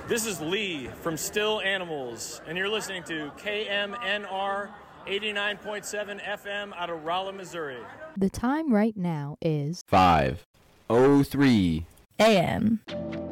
This is Lee from Still Animals, and you're listening to KMNR 89.7 FM out of Rolla, Missouri. The time right now is 5:03 a.m.